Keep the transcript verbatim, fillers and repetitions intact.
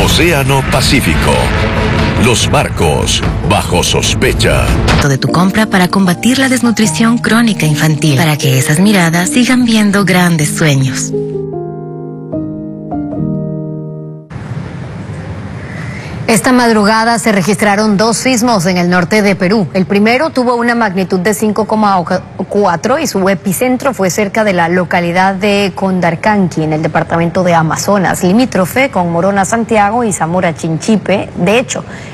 Océano Pacífico. Los barcos bajo sospecha. De tu compra para combatir la desnutrición crónica infantil, para que esas miradas sigan viendo grandes sueños. Esta madrugada se registraron dos sismos en el norte de Perú. El primero tuvo una magnitud de cinco coma cuatro y su epicentro fue cerca de la localidad de Condarcanqui, en el departamento de Amazonas, limítrofe con Morona, Santiago y Zamora, Chinchipe. De hecho,